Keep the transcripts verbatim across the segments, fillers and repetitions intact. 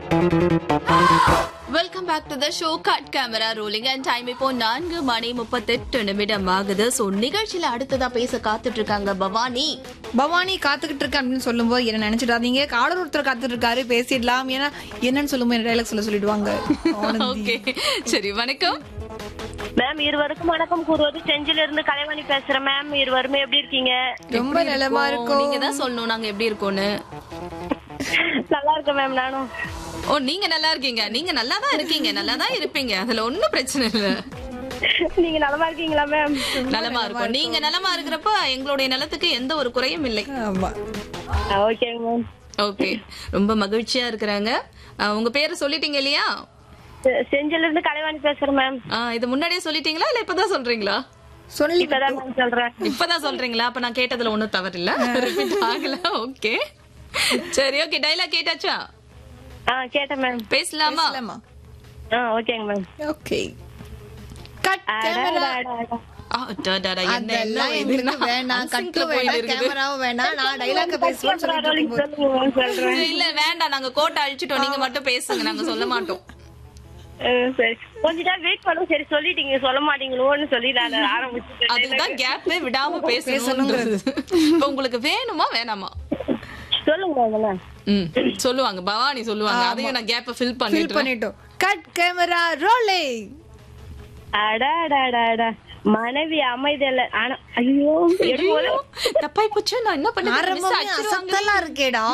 Welcome back to the show cut camera rolling and time இப்போ நான்கு மணி முப்பத்தெட்டு நிமிடம் ஆகுது. சோ நிகழ்ச்சியில அடுத்ததா பேச காத்துட்டு இருக்காங்க பவானி. பவானி காத்துக்கிட்டு இருக்கேன் அப்படின்னு சொல்லும்போது என்ன நினைச்சிடாதீங்க, காலர் ஒருத்தர் காத்துட்டு இருக்காரு, பேசிடலாம். ஏன்னா என்னன்னு சொல்லும்போது டைலாக் சொல்ல சொல்லிடுவாங்க. ஓகே சரி, வணக்கம் மேம். இருவருக்கும் வணக்கம் கூறுவது செஞ்சில இருந்து கலைவாணி பேசுறேன் மேம். இருவருமே எப்படி இருக்கீங்க? ரொம்ப நலமா இருக்கும். நீங்க தான் சொல்லணும் நாங்க எப்படி இருக்கோம்னு. நல்லா இருக்கேன் மேம். நானும். ஓ, நீங்க நல்லா இருக்கீங்க. நீங்க நல்லா தான் இருக்கீங்க, நல்லா தான் இருப்பீங்க, அதுல ஒன்னும் பிரச்சனை இல்ல. நீங்க நலமா இருக்கீங்களா மேம்? நலமா இருக்கும். நீங்க நலமா இருக்கிறப்ப எங்களுடைய நலத்துக்கு எந்த ஒரு குறையும் இல்லை. ஆமா, ஓகே மேம். ஓகே, ரொம்ப மகிழ்ச்சியா இருக்கிறாங்க. உங்க பேரை சொல்லிட்டீங்க இல்லையா? செஞ்சில இருந்து கலைவாணி பேசுறேன் மேம். இது முன்னாடியே சொல்லிட்டீங்களா இல்ல இப்பதான் சொல்றீங்களா? சொல்லி இப்பதான் மேம் சொல்றேன். இப்பதான் சொல்றீங்களா? அப்ப நான் கேட்டதுல ஒண்ணும் தவறு இல்ல, ரிப்பீட் ஆகல. ஓகே சரி, ஓகே. டைலாக் கேட்டாச்சா? ஆ கேட்டேன் மேம். பேசலாமா? ஆ ஓகேங்க மேம். Okay, cut camera. அதெல்லாம் எங்களுக்கு வேண்டாம், கட்டு வேண்டாம், கேமராவும் வேண்டாம். நான் டைலாக் பேசுவேன்னு சொல்லிட்டு இல்ல வேண்டாம், நாங்க கோட்டை அழிச்சிட்டோம், நீங்க மட்டும் பேசுங்க, நாங்க சொல்ல மாட்டோம். சரி, கொஞ்ச நேரம் வெயிட் பண்ணுங்க. சரி, சொல்லிட்டீங்க, சொல்ல மாட்டீங்களோன்னு சொல்லி நான் ஆரம்பிச்சுட்டேன். அதுதான் கேப்பே விடாம பேசணும்ன்றது. இப்ப உங்களுக்கு வேணுமா வேணாமா? சொல்லுங்க. ம் சொல்லுவாங்க, பவானி சொல்லுவாங்க. அதையும் நான் கேப்ப ஃபில் பண்ணிட்டு பண்ணிட்டோம். Cut camera rolling. அடாடாடாடா, மனைவி அமைதல. ஆனா ஐயோ தப்பாய் போச்சு, நான் என்ன பண்ணேன்? அசத்தலா இருக்கேடா.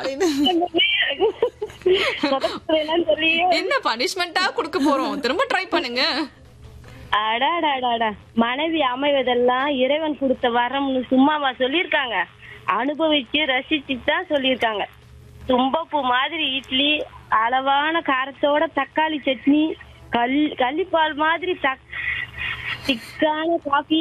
என்ன பனிஷ்மெண்டா குடுக்க போறோம்? திரும்ப ட்ரை பண்ணுங்க. அடாடாடாடா, மனைவி அமைவதெல்லாம் இறைவன் கொடுத்த வரம்னு சும்மாவா சொல்லிருக்காங்க? அனுபவிச்சு ரசிச்சு தான் சொல்லிருக்காங்க. தும்பப்பூ மாதிரி இட்லி, அளவான காரத்தோட தக்காளி சட்னி, கல் கள்ளிப்பால் மாதிரி திக்கான காபி.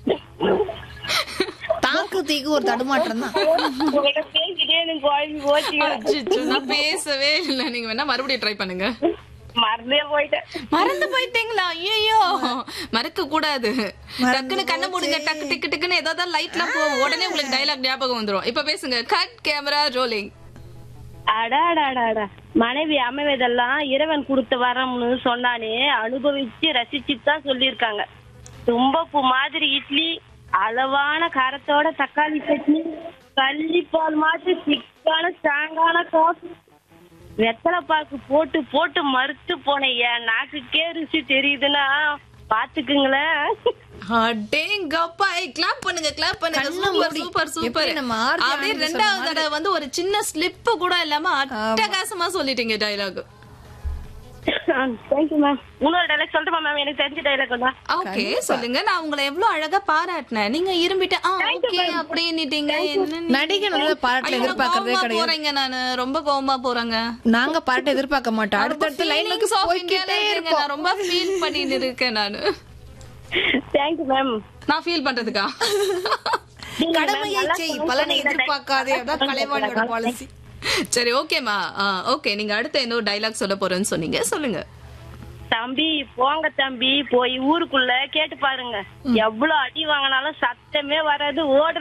தாக்கு தீக்கு ஒரு தடுமாற்றம் தான். பேசிட்டே எனக்கு குழம்பி போச்சு. நான் பேசவே இல்லை, நீங்க வேணா மறுபடியும் ட்ரை பண்ணுங்க. மறந்தே போயிட்டேன். மறந்து போயிட்டீங்களா? ஐயோ, மறக்க கூடாது. டக்குன்னு கண்ண மூடுங்க, டக்கு டிக்கு டிக்குன்னு ஏதாவது லைட்லாம் போகும், உடனே உங்களுக்கு டைலாக் ஞாபகம் வந்துரும். இப்ப பேசுங்க. Cut camera rolling. அடாடாடாடா, மனைவி அமைவதெல்லாம் இறைவன் கொடுத்த வரம்னு சொன்னானே, அனுபவிச்சு ரசிச்சு தான் சொல்லியிருக்காங்க. தும்பப்பூ மாதிரி இட்லி, அளவான காரத்தோட தக்காளி சட்னி, கள்ளிப்பால் மாதிரி திக்கான ஸ்ட்ராங்கான காஃபி, வெத்தலை பாக்கு போட்டு போட்டு மறுத்து போன என் நாக்குக்கே ருசி தெரியுதுன்னா பாத்துக்குங்களேன். அடேங்கப்பா, கிளாப் பண்ணுங்க, கிளாப் பண்ணுங்க. Super super super. அப்படியே ரெண்டாவது தடவை வந்து ஒரு சின்ன ஸ்லிப் கூட இல்லாம அட்டகாசமா சொல்லிட்டீங்க டைலாக். Thank you ma'am. இன்னொரு டைலாக் சொல்லட்டுமா மேம்? எனக்கு தெரிஞ்ச டைலாக் தான். ஓகே சொல்லுங்க. நான் உங்களை எவ்வளவு அழகா பாராட்டினேன், நீங்க இரும்பிட்டு ஓகே அப்படின்னுட்டீங்க. என்ன நடிகை பாராட்டல எதிர்பார்க்கறதே கிடையாது. போறீங்க, நானு ரொம்ப கோவமா போறேங்க. நாங்க பாராட்ட எதிர்பார்க்க மாட்டோம். அடுத்தடுத்த லைனுக்கு போய்க்கிட்டே இருப்போம். நான் ரொம்ப ஃபீல் பண்ணிட்டு இருக்கேன் நானு. Thank you ma'am. நான் ஃபீல் பண்றதுக்கா? கடமையை செய், பலனை எதிர்பார்க்காதே. அதான் கலைவாணியோட பாலிசி. சரி, ஓகேமா. ஓகே, நீங்க அடுத்த என்ன டைலாக் சொல்ல போறேன்னு சொன்னீங்க, சொல்லுங்க. தம்பி போங்க தம்பி, போய் ஊருக்குள்ள கேட்டு பாருங்க, எவ்வளவு அடி வாங்கினாலும் சத்தமே வராது, ஓடு